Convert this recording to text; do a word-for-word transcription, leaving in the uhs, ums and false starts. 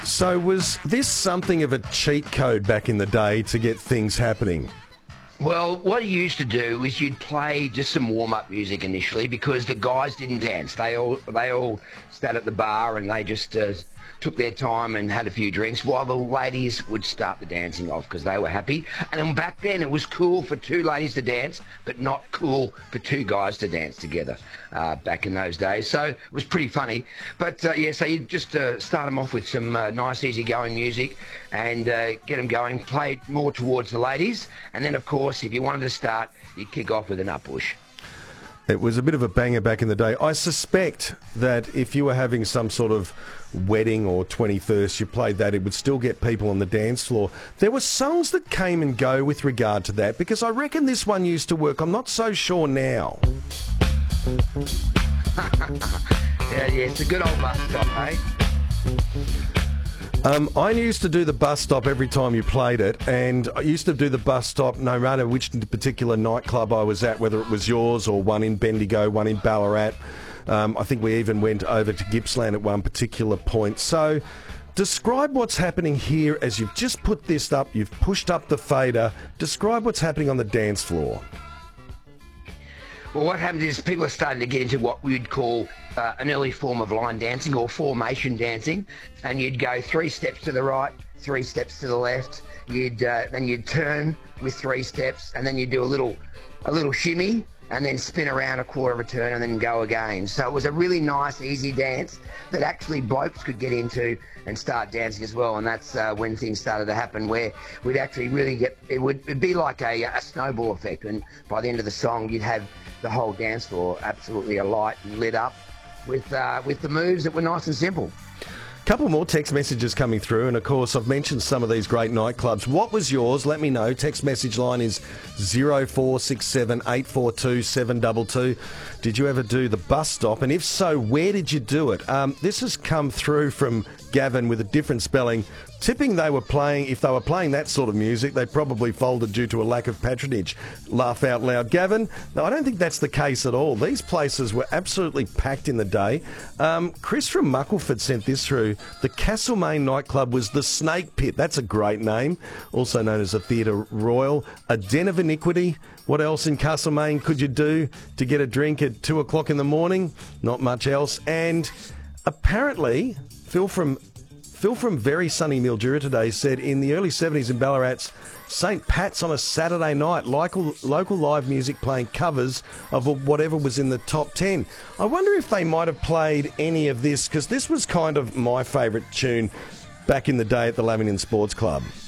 So was this something of a cheat code back in the day to get things happening? Well, what you used to do is you'd play just some warm-up music initially because the guys didn't dance. They all they all sat at the bar and they just uh, took their time and had a few drinks while the ladies would start the dancing off because they were happy. And then back then it was cool for two ladies to dance, but not cool for two guys to dance together uh, back in those days. So it was pretty funny. But uh, yeah, so you just uh, start them off with some uh, nice, easy-going music and uh, get them going, play more towards the ladies. And then, of course, if you wanted to start, you'd kick off with an Nutbush. It was a bit of a banger back in the day. I suspect that if you were having some sort of wedding or twenty-first, you played that, it would still get people on the dance floor. There were songs that came and go with regard to that, because I reckon this one used to work. I'm not so sure now. yeah, yeah, it's a good old bus stop, eh? Um, I used to do the bus stop every time you played it, and I used to do the bus stop no matter which particular nightclub I was at, whether it was yours or one in Bendigo, one in Ballarat. Um, I think we even went over to Gippsland at one particular point. So describe what's happening here as you've just put this up, you've pushed up the fader. Describe what's happening on the dance floor. Well, what happens is people are starting to get into what we'd call uh, an early form of line dancing or formation dancing, and you'd go three steps to the right, three steps to the left. You'd uh, then you'd turn with three steps, and then you'd do a little a little shimmy, and then spin around a quarter of a turn, and then go again. So it was a really nice, easy dance that actually blokes could get into and start dancing as well. And that's uh, when things started to happen, where we'd actually really get it would it'd be like a, a snowball effect, and by the end of the song, you'd have the whole dance floor absolutely alight and lit up with uh, with the moves that were nice and simple. Couple more text messages coming through, and of course I've mentioned some of these great nightclubs. What was yours? Let me know. Text message line is zero four six seven eight four two seven two two. Did you ever do the bus stop? And if so, where did you do it? Um, this has come through from Gavin with a different spelling. Tipping they were playing, if they were playing that sort of music, they probably folded due to a lack of patronage. Laugh out loud. Gavin, no, I don't think that's the case at all. These places were absolutely packed in the day. Um, Chris from Muckleford sent this through. The Castlemaine nightclub was the Snake Pit. That's a great name. Also known as a Theatre Royal. A Den of Iniquity. What else in Castlemaine could you do to get a drink at two o'clock in the morning? Not much else. And apparently, Phil from Phil from very sunny Mildura today said in the early seventies in Ballarat's Saint Pat's on a Saturday night, local, local live music playing covers of whatever was in the top ten. I wonder if they might have played any of this, because this was kind of my favourite tune back in the day at the Lavington Sports Club.